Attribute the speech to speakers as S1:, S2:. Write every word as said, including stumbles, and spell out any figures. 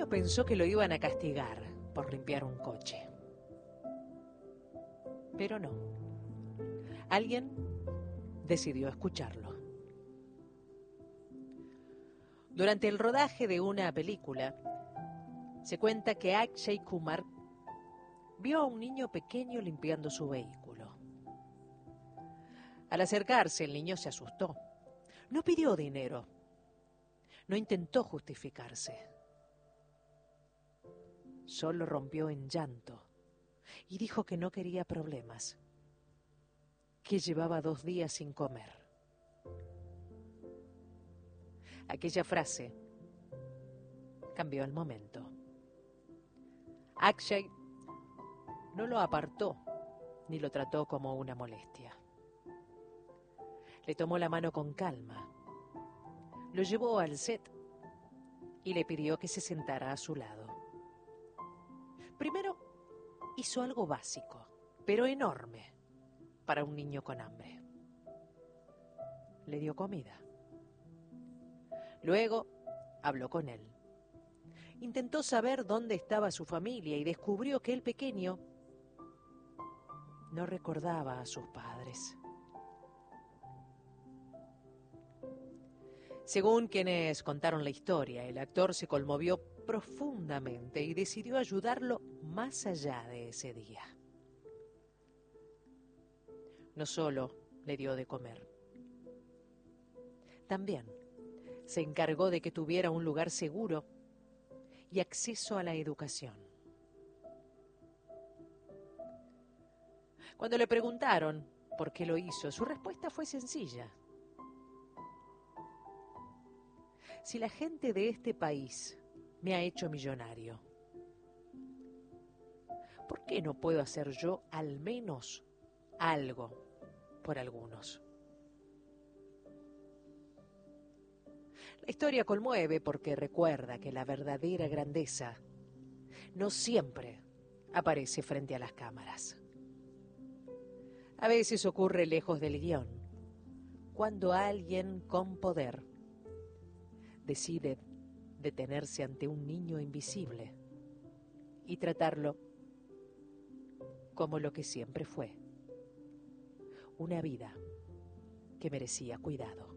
S1: pensó que lo iban a castigar por limpiar un coche. Pero no. Alguien decidió escucharlo. Durante el rodaje de una película, se cuenta que Akshay Kumar vio a un niño pequeño limpiando su vehículo. Al acercarse, el niño se asustó. No pidió dinero. No intentó justificarse. Solo rompió en llanto y dijo que no quería problemas, que llevaba dos días sin comer. Aquella frase cambió el momento. Akshay no lo apartó ni lo trató como una molestia. Le tomó la mano con calma, lo llevó al set y le pidió que se sentara a su lado. Primero hizo algo básico, pero enorme para un niño con hambre. Le dio comida. Luego habló con él. Intentó saber dónde estaba su familia y descubrió que el pequeño no recordaba a sus padres. Según quienes contaron la historia, el actor se conmovió profundamente y decidió ayudarlo más allá de ese día. No solo le dio de comer, también se encargó de que tuviera un lugar seguro y acceso a la educación. Cuando le preguntaron por qué lo hizo, su respuesta fue sencilla. Si la gente de este país me ha hecho millonario, ¿por qué no puedo hacer yo al menos algo por algunos? La historia conmueve porque recuerda que la verdadera grandeza no siempre aparece frente a las cámaras. A veces ocurre lejos del guión, cuando alguien con poder decide detenerse ante un niño invisible y tratarlo como lo que siempre fue, una vida que merecía cuidado.